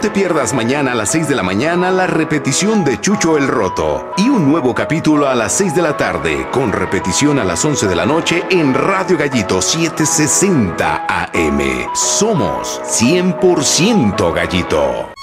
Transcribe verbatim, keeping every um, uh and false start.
te pierdas mañana a las seis de la mañana la repetición de Chucho el Roto y un nuevo capítulo a las seis de la tarde, con repetición a las once de la noche en Radio Gallito setecientos sesenta A M. Somos cien por ciento Gallito.